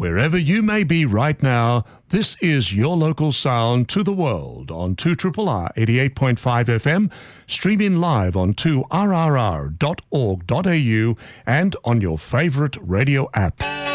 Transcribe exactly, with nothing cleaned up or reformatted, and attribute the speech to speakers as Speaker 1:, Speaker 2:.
Speaker 1: Wherever you may be right now, this is your local sound to the world on two R R R eighty-eight point five F M, streaming live on two R R R dot org dot A U and on your favorite radio app.